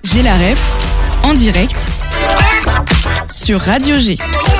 J'ai la ref, en direct, sur Radio G.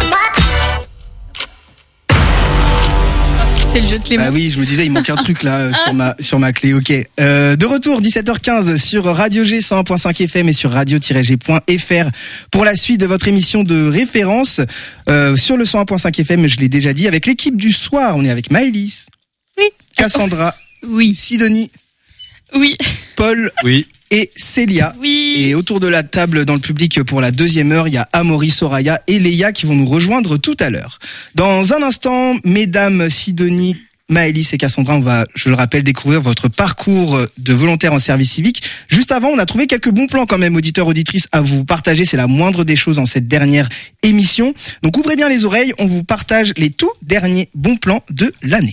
C'est le jeu de Clément. Bah oui, je me disais, il manque un truc là sur ma clé. Ok. De retour, 17h15 sur Radio G 101.5 FM et sur radio-g.fr pour la suite de votre émission de référence sur le 101.5 FM. Je l'ai déjà dit, avec l'équipe du soir, on est avec Maëlys, Oui. Cassandra, Oui. Sidonie, Oui. Paul, Oui. et Célia. Oui. Et autour de la table dans le public pour la deuxième heure, il y a Amaury, Soraya et Léa qui vont nous rejoindre tout à l'heure. Dans un instant, mesdames Sidonie, Maëlys et Cassandra, on va, je le rappelle, découvrir votre parcours de volontaire en service civique. Juste avant, on a trouvé quelques bons plans quand même, auditeurs, auditrices, à vous partager. C'est la moindre des choses en cette dernière émission. Donc ouvrez bien les oreilles, on vous partage les tout derniers bons plans de l'année.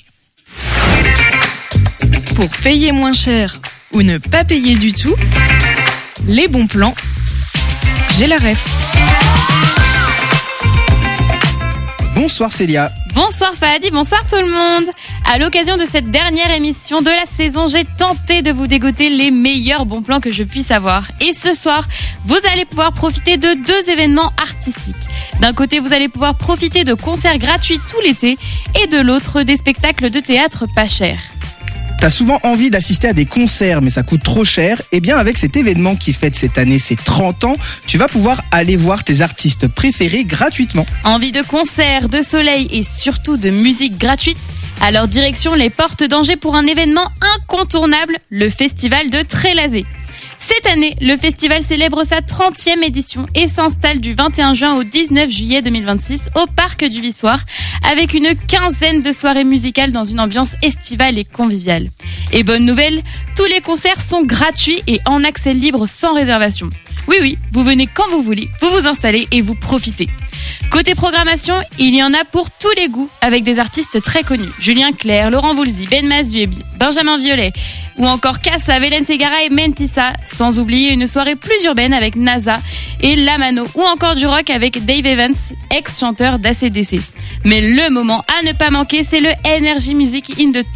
Pour payer moins cher ou ne pas payer du tout, les bons plans, j'ai la ref. Bonsoir Célia. Bonsoir Fahadi, bonsoir tout le monde. À l'occasion de cette dernière émission de la saison, j'ai tenté de vous dégoter les meilleurs bons plans que je puisse avoir. Et ce soir, vous allez pouvoir profiter de 2 événements artistiques. D'un côté, vous allez pouvoir profiter de concerts gratuits tout l'été et de l'autre, des spectacles de théâtre pas chers. T'as souvent envie d'assister à des concerts, mais ça coûte trop cher. Eh bien, avec cet événement qui fête cette année ses 30 ans, tu vas pouvoir aller voir tes artistes préférés gratuitement. Envie de concerts, de soleil et surtout de musique gratuite ? Alors direction les Portes d'Angers pour un événement incontournable, le Festival de Trélazé. Cette année, le festival célèbre sa 30e édition et s'installe du 21 juin au 19 juillet 2026 au Parc du Vissoir avec une quinzaine de soirées musicales dans une ambiance estivale et conviviale. Et bonne nouvelle, tous les concerts sont gratuits et en accès libre sans réservation. Oui, vous venez quand vous voulez, vous vous installez et vous profitez. Côté programmation, il y en a pour tous les goûts avec des artistes très connus. Julien Clerc, Laurent Voulzy, Ben Mazué, Benjamin Violet ou encore Cassa, Vélène Ségara et Mentissa. Sans oublier une soirée plus urbaine avec NASA et Lamano ou encore du rock avec Dave Evans, ex-chanteur d'ACDC. Mais le moment à ne pas manquer, c'est le Energy Music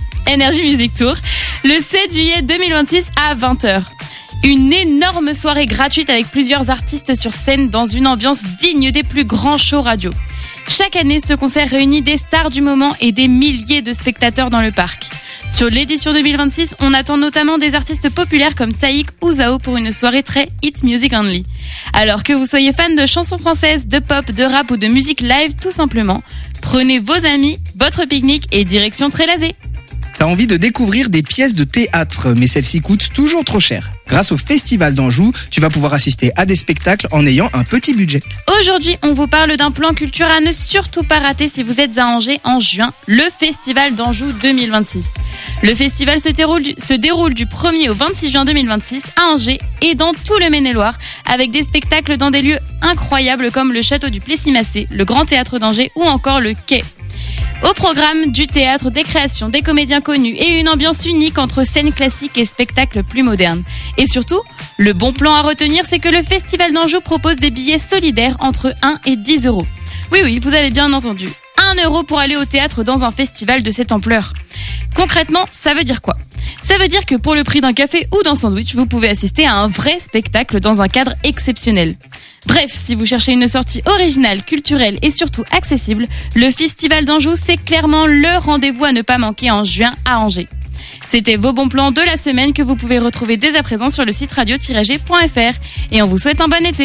Tour le 7 juillet 2026 à 20h. Une énorme soirée gratuite avec plusieurs artistes sur scène dans une ambiance digne des plus grands shows radio. Chaque année, ce concert réunit des stars du moment et des milliers de spectateurs dans le parc. Sur l'édition 2026, on attend notamment des artistes populaires comme Taïk ou Zao pour une soirée très hit music only. Alors que vous soyez fan de chansons françaises, de pop, de rap ou de musique live tout simplement, prenez vos amis, votre pique-nique et direction Trélazé. T'as envie de découvrir des pièces de théâtre, mais celles-ci coûtent toujours trop cher. Grâce au Festival d'Anjou, tu vas pouvoir assister à des spectacles en ayant un petit budget. Aujourd'hui, on vous parle d'un plan culture à ne surtout pas rater si vous êtes à Angers en juin, le Festival d'Anjou 2026. Le festival se déroule du 1er au 26 juin 2026 à Angers et dans tout le Maine-et-Loire, avec des spectacles dans des lieux incroyables comme le Château du Plessis-Massé, le Grand Théâtre d'Angers ou encore le Quai. Au programme, du théâtre, des créations, des comédiens connus et une ambiance unique entre scènes classiques et spectacles plus modernes. Et surtout, le bon plan à retenir, c'est que le Festival d'Anjou propose des billets solidaires entre 1 et 10 euros. Oui, vous avez bien entendu. 1 euro pour aller au théâtre dans un festival de cette ampleur. Concrètement, ça veut dire quoi ? Ça veut dire que pour le prix d'un café ou d'un sandwich, vous pouvez assister à un vrai spectacle dans un cadre exceptionnel. Bref, si vous cherchez une sortie originale, culturelle et surtout accessible, le Festival d'Anjou, c'est clairement le rendez-vous à ne pas manquer en juin à Angers. C'était vos bons plans de la semaine que vous pouvez retrouver dès à présent sur le site radio-g.fr et on vous souhaite un bon été.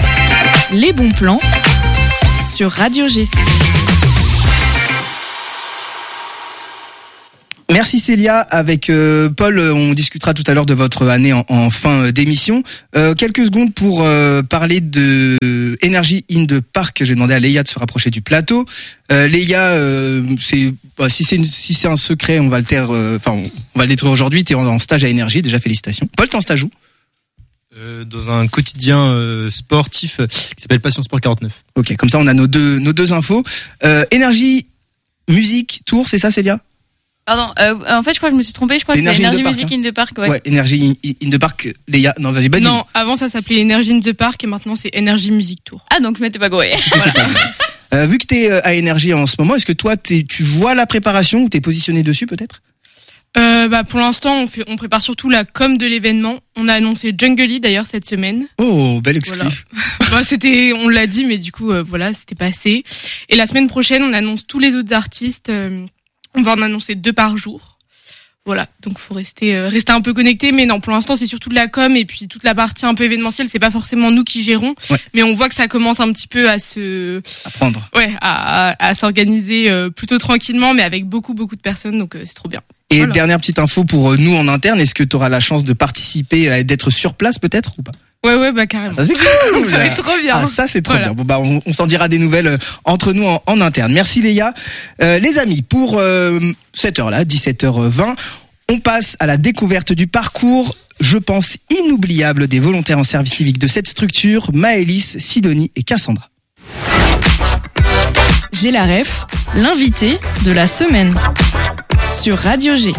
Les bons plans sur Radio G. Merci Célia. Avec Paul, on discutera tout à l'heure de votre année en fin d'émission. Quelques secondes pour parler de Energy in the Park. J'ai demandé à Léa de se rapprocher du plateau. Léa, si c'est un secret, on va le taire. On va le détruire aujourd'hui. T'es en stage à Energy. Déjà félicitations. Paul, t'es en stage où ? Dans un quotidien sportif qui s'appelle Passion Sport 49. Ok, comme ça on a nos deux infos. Energy Music Tour, c'est ça Célia ? Pardon, en fait je crois que je me suis trompée, je crois que c'est Energy Music in the Park. Ouais, Energy in the Park, Léa. Non, vas-y, dis. Non, avant ça s'appelait Energy in the Park et maintenant c'est Energy Music Tour. Ah donc je m'étais pas gourée. Voilà. Vu que t'es à Energy en ce moment, est-ce que toi tu vois la préparation ou t'es positionné dessus peut-être ? Pour l'instant, on prépare surtout la com de l'événement. On a annoncé Jungle d'ailleurs cette semaine. Oh, belle exclue. Voilà. On l'a dit, mais du coup, c'était passé. Et la semaine prochaine, on annonce tous les autres artistes. On va en annoncer 2 par jour. Voilà, donc faut rester un peu connecté, mais non, pour l'instant c'est surtout de la com et puis toute la partie un peu événementielle, c'est pas forcément nous qui gérons, mais on voit que ça commence un petit peu à prendre. Ouais, à s'organiser plutôt tranquillement, mais avec beaucoup de personnes, donc c'est trop bien. Et voilà. Dernière petite info pour nous en interne, est-ce que tu auras la chance de participer, d'être sur place peut-être ou pas? Ouais, carrément. Ça c'est cool. Ça va être trop bien. Ah, ça c'est trop bien. Bon on s'en dira des nouvelles entre nous en interne. Merci Léa. Les amis, pour cette heure-là, 17h20, on passe à la découverte du parcours, je pense inoubliable des volontaires en service civique de cette structure, Maëlys, Sidonie et Cassandra. J'ai la ref, l'invité de la semaine sur Radio G.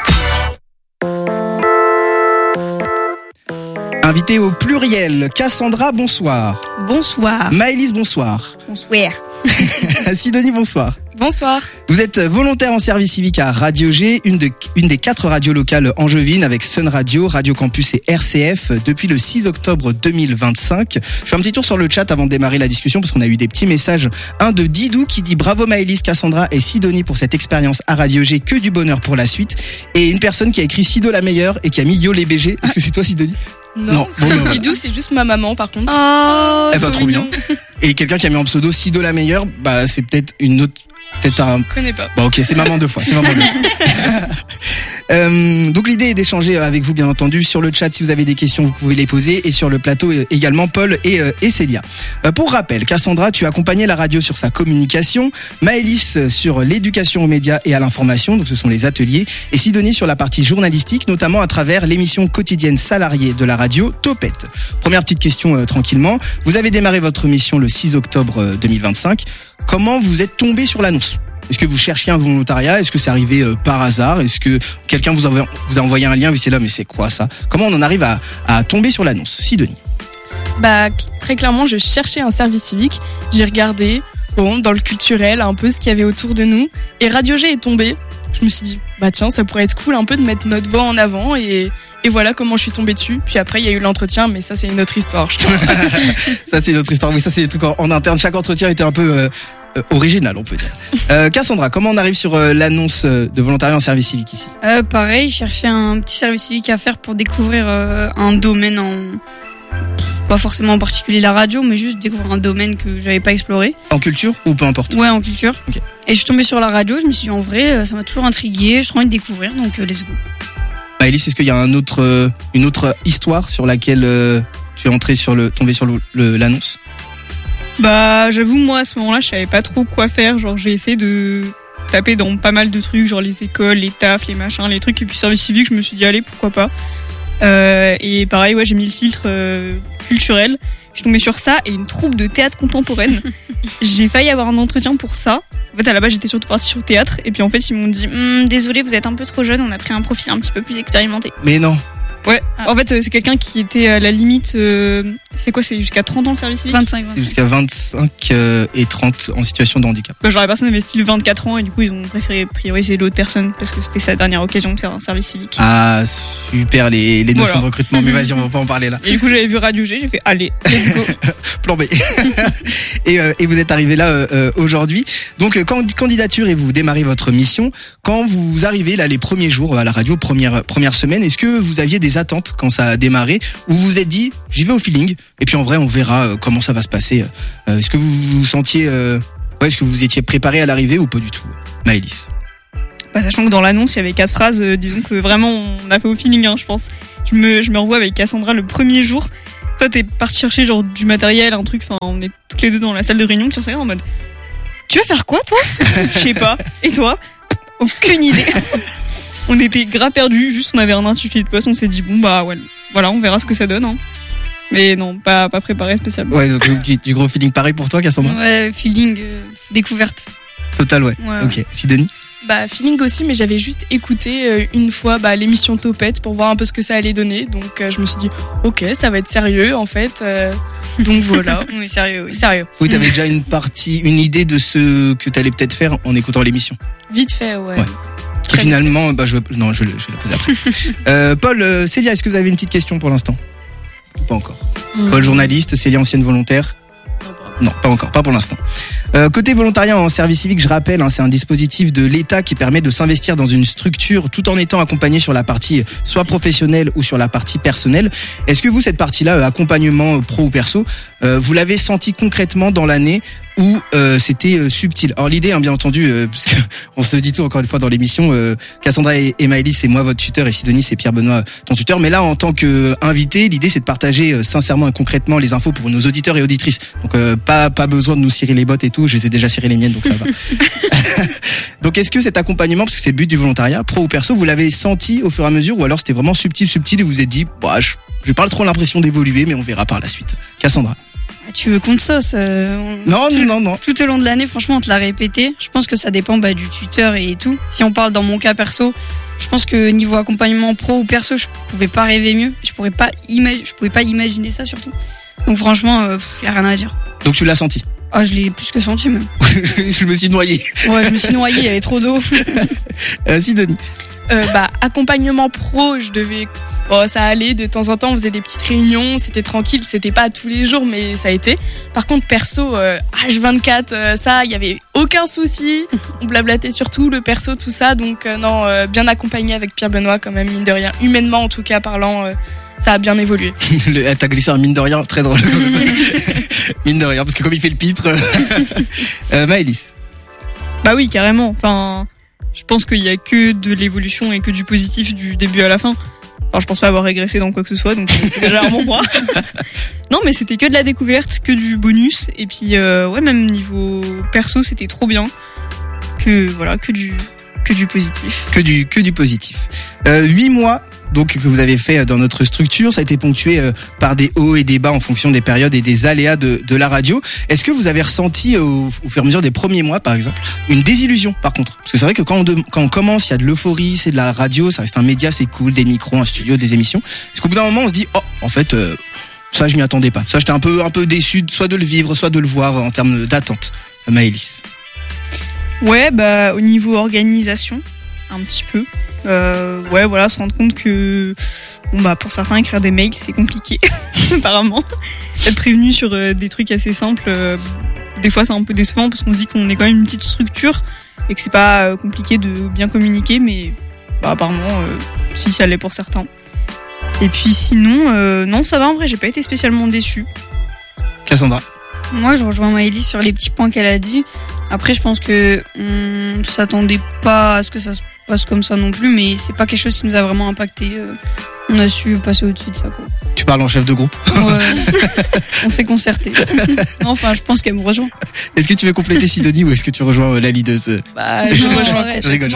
Invité au pluriel, Cassandra, bonsoir. Bonsoir. Maëlys, bonsoir. Bonsoir. Sidonie, bonsoir. Bonsoir. Vous êtes volontaire en service civique à Radio G, une des 4 radios locales angevines avec Sun Radio, Radio Campus et RCF depuis le 6 octobre 2025. Je fais un petit tour sur le chat avant de démarrer la discussion parce qu'on a eu des petits messages. Un de Didou qui dit bravo Maëlys, Cassandra et Sidonie pour cette expérience à Radio G, que du bonheur pour la suite. Et une personne qui a écrit Sido la meilleure et qui a mis Yo les BG. Est-ce que c'est toi Sidonie? Non, Didou, c'est juste ma maman par contre. Oh, trop bien. Et quelqu'un qui a mis en pseudo Sido la meilleure, c'est peut-être une autre. Je connais pas. Ok, c'est maman 2 fois. Donc l'idée est d'échanger avec vous bien entendu sur le chat. Si vous avez des questions, vous pouvez les poser, et sur le plateau également Paul et Célia. Pour rappel, Cassandra, tu as accompagné la radio sur sa communication, Maëlys sur l'éducation aux médias et à l'information, donc ce sont les ateliers, et Sidonie sur la partie journalistique, notamment à travers l'émission quotidienne salariée de la radio Topette. Première petite question tranquillement. Vous avez démarré votre mission le 6 octobre 2025. Comment vous êtes tombé sur l'annonce? Est-ce que vous cherchiez un volontariat? Est-ce que c'est arrivé par hasard? Est-ce que quelqu'un vous a envoyé un lien? Vous étiez là, mais c'est quoi ça? Comment on en arrive à tomber sur l'annonce? Sidonie. Très clairement, je cherchais un service civique. J'ai regardé, dans le culturel, un peu ce qu'il y avait autour de nous. Et Radio G est tombé. Je me suis dit, tiens, ça pourrait être cool un peu de mettre notre voix en avant et voilà comment je suis tombée dessus. Puis après, il y a eu l'entretien, mais ça, c'est une autre histoire, je trouve. Ça, c'est une autre histoire. Oui, ça, c'est des trucs en interne. Chaque entretien était un peu original, on peut dire. Cassandra, comment on arrive sur l'annonce de volontariat en service civique ici? Pareil, je cherchais un petit service civique à faire pour découvrir un domaine pas forcément en particulier la radio, mais juste découvrir un domaine que j'avais pas exploré. En culture ou peu importe? Ouais, en culture. Okay. Et je suis tombée sur la radio, je me suis dit en vrai, ça m'a toujours intriguée, j'ai trop envie de découvrir, donc let's go. Maëlys, est-ce qu'il y a une autre histoire sur laquelle tu es tombé sur l'annonce? J'avoue, moi à ce moment-là, je savais pas trop quoi faire. Genre, j'ai essayé de taper dans pas mal de trucs, genre les écoles, les tafs, les machins, les trucs, et puis service civique, je me suis dit allez, pourquoi pas. Et pareil, j'ai mis le filtre culturel. Je suis tombée sur ça et une troupe de théâtre contemporaine. J'ai failli avoir un entretien pour ça. En fait, à la base, j'étais surtout partie sur théâtre. Et puis, en fait, ils m'ont dit désolé, vous êtes un peu trop jeune, on a pris un profil un petit peu plus expérimenté. Mais non. Ouais, en fait, c'est quelqu'un qui était à la limite. C'est quoi? C'est jusqu'à 30 ans le service civique? 25. C'est jusqu'à 25 et 30 en situation de handicap. Genre, la personne avait style 24 ans et du coup, ils ont préféré prioriser l'autre personne parce que c'était sa dernière occasion de faire un service civique. Ah, super, les notions de recrutement. Mais vas-y, on va pas en parler là. Et du coup, j'avais vu Radio G, j'ai fait allez, let's go. Plan B. et vous êtes arrivé là aujourd'hui. Donc, candidature et vous démarrez votre mission. Quand vous arrivez là les premiers jours à la radio, première semaine, est-ce que vous aviez des attentes quand ça a démarré, ou vous vous êtes dit j'y vais au feeling et puis en vrai on verra comment ça va se passer? Est-ce que vous vous sentiez est-ce que vous étiez préparé à l'arrivée ou pas du tout? Maëlys. Sachant que dans l'annonce il y avait 4 phrases, disons que vraiment on a fait au feeling, je pense. Je me revois avec Cassandra le premier jour. Toi t'es parti chercher genre du matériel, un truc, on est toutes les deux dans la salle de réunion, tu sais, en mode tu vas faire quoi toi? Je sais pas. Et toi? Aucune idée. On était gras perdus, juste on avait un intitulé de poisson, on s'est dit voilà, on verra ce que ça donne. Mais non, pas préparé spécialement. Ouais, donc du gros feeling. Pareil pour toi, Cassandra? Ouais, feeling, découverte. Total, ouais. Ok. Sidonie? Feeling aussi, mais j'avais juste écouté une fois l'émission Topette pour voir un peu ce que ça allait donner. Donc je me suis dit, ok, ça va être sérieux en fait. Donc voilà. Oui, sérieux. Oui. Sérieux. Oui, t'avais déjà une idée de ce que t'allais peut-être faire en écoutant l'émission. Vite fait, ouais. Et finalement, je vais la poser après. Paul, Célia, est-ce que vous avez une petite question pour l'instant? Pas encore. Paul, journaliste, Célia, ancienne volontaire. Non, pas encore, pas pour l'instant. Côté volontariat en service civique, je rappelle, c'est un dispositif de l'État qui permet de s'investir dans une structure tout en étant accompagné sur la partie soit professionnelle ou sur la partie personnelle. Est-ce que vous, cette partie-là, accompagnement pro ou perso, vous l'avez senti concrètement dans l'année ou c'était subtil? Alors l'idée, bien entendu, parce que on se dit tout encore une fois dans l'émission, Cassandra et Maëlys, c'est moi votre tuteur et Sidonie, c'est Pierre-Benoît ton tuteur. Mais là, en tant qu'invité, l'idée c'est de partager sincèrement et concrètement les infos pour nos auditeurs et auditrices. Donc pas besoin de nous cirer les bottes et tout. Je les ai déjà ciré les miennes, donc ça va. Donc est-ce que cet accompagnement, parce que c'est le but du volontariat, pro ou perso, vous l'avez senti au fur et à mesure, ou alors c'était vraiment subtil et vous vous êtes dit, j'ai pas trop l'impression d'évoluer, mais on verra par la suite. Cassandra. Tu veux qu'on te sauce Non. Tout au long de l'année, franchement, on te l'a répété. Je pense que ça dépend du tuteur et tout. Si on parle dans mon cas perso, je pense que niveau accompagnement pro ou perso, je pouvais pas rêver mieux. Je pouvais pas imaginer ça surtout. Donc franchement, y a rien à dire. Donc tu l'as senti? Ah, je l'ai plus que senti même. Je me suis noyé. Ouais, je me suis noyé, il y avait trop d'eau. Sidonie. Accompagnement pro, ça allait, de temps en temps on faisait des petites réunions, c'était tranquille, c'était pas tous les jours mais ça a été. Par contre perso, H24, ça, il y avait aucun souci, on blablatait surtout le perso, tout ça, donc bien accompagné avec Pierre-Benoît quand même, mine de rien, humainement en tout cas parlant, ça a bien évolué. T'as glissé un mine de rien, très drôle. Mine de rien, parce que comme il fait le pitre. Maëlys. Bah oui, carrément, enfin, je pense qu'il y a que de l'évolution et que du positif du début à la fin. Alors je pense pas avoir régressé dans quoi que ce soit, donc c'est déjà un bon point. Non, mais c'était que de la découverte, que du bonus, et puis même niveau perso c'était trop bien, que du positif. Que du positif. 8 mois donc que vous avez fait dans notre structure, ça a été ponctué par des hauts et des bas en fonction des périodes et des aléas de la radio. Est-ce que vous avez ressenti au fur et à mesure des premiers mois, par exemple, une désillusion par contre? Parce que c'est vrai que quand on commence, il y a de l'euphorie, c'est de la radio, ça reste un média, c'est cool, des micros, un studio, des émissions. Est-ce qu'au bout d'un moment on se dit en fait ça je m'y attendais pas. Ça j'étais un peu déçu soit de le vivre, soit de le voir en termes d'attente. Maëlys. Ouais, au niveau organisation, un petit peu. Se rendre compte que pour certains écrire des mails c'est compliqué apparemment. Être prévenu sur des trucs assez simples, des fois c'est un peu décevant parce qu'on se dit qu'on est quand même une petite structure et que c'est pas compliqué de bien communiquer, mais apparemment si ça l'est pour certains. Et puis sinon non, ça va en vrai, j'ai pas été spécialement déçue. Cassandra. Moi je rejoins Maëlys sur les petits points qu'elle a dit. Après je pense que on s'attendait pas à ce que ça se passe comme ça non plus, mais c'est pas quelque chose qui nous a vraiment impacté. On a su passer au-dessus de ça, quoi. Tu parles en chef de groupe. Ouais. On s'est concerté. Enfin, je pense qu'elle me rejoint. Est-ce que tu veux compléter Sidonie ou est-ce que tu rejoins la leaduse? Je rejoins. Je rigole.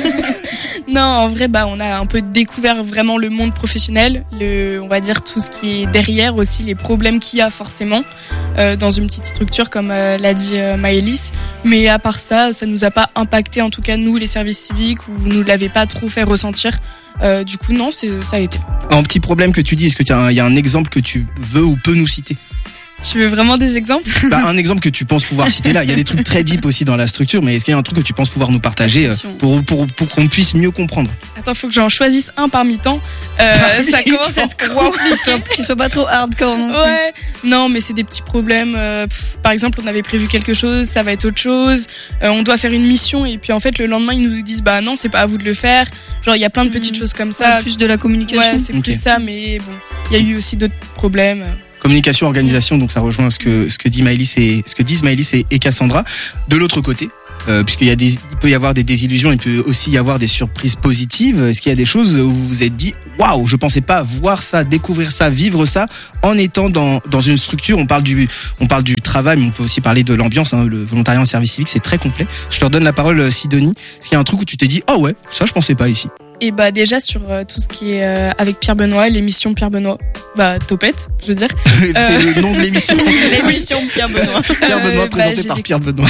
Non, en vrai, on a un peu découvert vraiment le monde professionnel, on va dire tout ce qui est derrière aussi, les problèmes qu'il y a forcément dans une petite structure comme l'a dit Maëlys. Mais à part ça, ça nous a pas impacté, en tout cas nous, les services civiques, ou vous nous l'avez pas trop fait ressentir. Du coup, non, ça a été. Un petit problème que tu dis, est-ce que il y a un exemple que tu veux ou peux nous citer? Tu veux vraiment des exemples? Un exemple que tu penses pouvoir citer là. Il y a des trucs très deep aussi dans la structure, mais est-ce qu'il y a un truc que tu penses pouvoir nous partager pour qu'on puisse mieux comprendre? Attends, faut que j'en choisisse un parmi tant. Ça commence à être compliqué. Qu'il soit pas trop hardcore non plus. Ouais. Non, mais c'est des petits problèmes. Par exemple, on avait prévu quelque chose, ça va être autre chose. On doit faire une mission et puis en fait le lendemain ils nous disent non, c'est pas à vous de le faire. Genre il y a plein de petites choses comme ça. Plus de la communication. Ouais, c'est plus ça, mais bon, il y a eu aussi d'autres problèmes. Communication, organisation, donc ça rejoint ce que disent Maëlys et Cassandra. De l'autre côté, puisqu'il peut y avoir des désillusions, il peut aussi y avoir des surprises positives. Est-ce qu'il y a des choses où vous vous êtes dit waouh, je pensais pas voir ça, découvrir ça, vivre ça en étant dans une structure? On parle du travail, mais on peut aussi parler de l'ambiance. Le volontariat en service civique, c'est très complet. Je te redonne la parole, Sidonie. Est-ce qu'il y a un truc où tu t'es dit oh ouais, ça je pensais pas ici? Et déjà sur tout ce qui est avec Pierre-Benoît, l'émission Pierre-Benoît, topette, je veux dire. C'est le nom de l'émission. L'émission Pierre-Benoît. Pierre-Benoît présentée par Pierre-Benoît.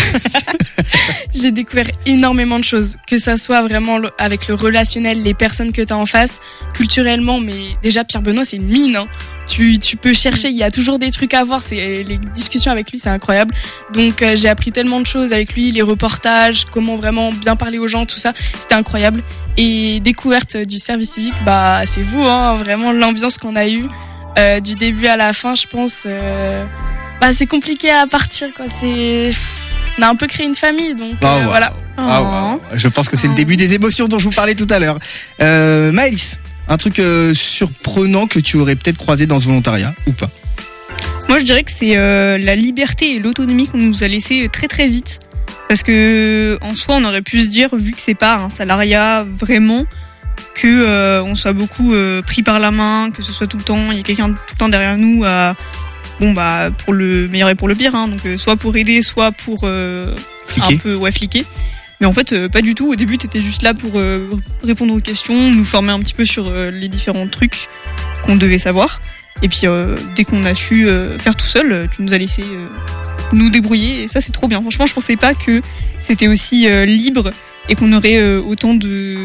J'ai découvert énormément de choses, que ça soit vraiment avec le relationnel, les personnes que t'as en face, culturellement, mais déjà Pierre-Benoît c'est une mine. tu peux chercher, il y a toujours des trucs à voir. Les discussions avec lui, c'est incroyable. Donc j'ai appris tellement de choses avec lui, les reportages, comment vraiment bien parler aux gens, tout ça, c'était incroyable. Et découverte du service civique, bah c'est vous, hein, vraiment l'ambiance qu'on a eue du début à la fin, je pense. Bah c'est compliqué à partir, quoi. On a un peu créé une famille, donc voilà. Je pense que c'est le début des émotions dont je vous parlais tout à l'heure. Maëlys, un truc surprenant que tu aurais peut-être croisé dans ce volontariat ou pas? Moi, je dirais que c'est la liberté et l'autonomie qu'on nous a laissé très très vite. Parce que en soi, on aurait pu se dire, vu que c'est pas un salariat vraiment, que on soit beaucoup pris par la main, que ce soit tout le temps, il y a quelqu'un tout le temps derrière nous à pour le meilleur et pour le pire, hein, donc soit pour aider, soit pour Fliquer. un peu fliquer. Mais en fait, pas du tout. Au début, t'étais juste là pour répondre aux questions, nous former un petit peu sur les différents trucs qu'on devait savoir. Et puis, dès qu'on a su faire tout seul, tu nous as laissé nous débrouiller. Et ça, c'est trop bien. Franchement, je pensais pas que c'était aussi libre et qu'on aurait autant de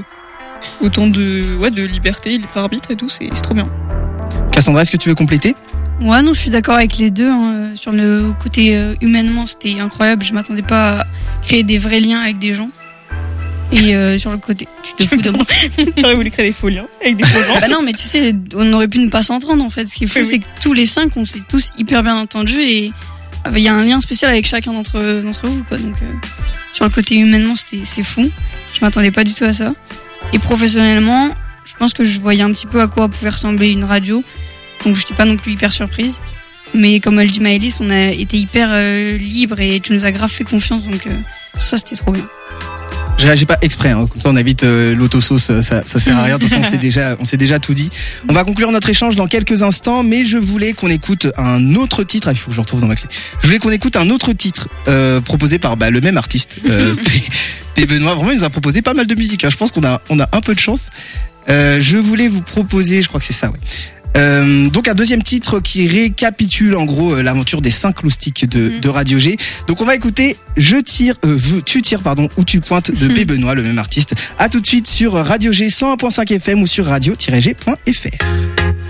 liberté, libre arbitre et tout. C'est trop bien. Cassandra, est-ce que tu veux compléter? Ouais, non, je suis d'accord avec les deux. Hein. Sur le côté humainement, c'était incroyable. Je m'attendais pas à créer des vrais liens avec des gens. Et sur le côté, tu te fous de moi. T'aurais voulu créer des faux liens avec des faux gens. Bah non, mais tu sais, on aurait pu ne pas s'entendre en fait. Ce qui est fou, c'est que tous les 5, on s'est tous hyper bien entendus et il y a un lien spécial avec chacun d'entre vous, quoi. Donc sur le côté humainement, c'est fou. Je m'attendais pas du tout à ça. Et professionnellement, je pense que je voyais un petit peu à quoi pouvait ressembler une radio. Donc je n'étais pas non plus hyper surprise. Mais comme elle dit Maëlys, on a été hyper libre et tu nous as grave fait confiance. Donc ça, c'était trop bien. Je réagis pas exprès, hein. Comme ça on évite l'autosauce, ça sert à rien. De toute façon, on s'est déjà tout dit. On va conclure notre échange dans quelques instants, mais je voulais qu'on écoute un autre titre. Ah, il faut que je le retrouve dans ma clé. Je voulais qu'on écoute un autre titre proposé par le même artiste, P. Benoît. Vraiment, il nous a proposé pas mal de musique. Hein. Je pense qu'on a un peu de chance. Je voulais vous proposer, je crois que c'est ça, ouais. Donc un deuxième titre qui récapitule en gros l'aventure des 5 loustiques de Radio G. Donc on va écouter tu tires ou tu pointes de P. Benoît, le même artiste. À tout de suite sur Radio G 101.5 FM ou sur radio-g.fr.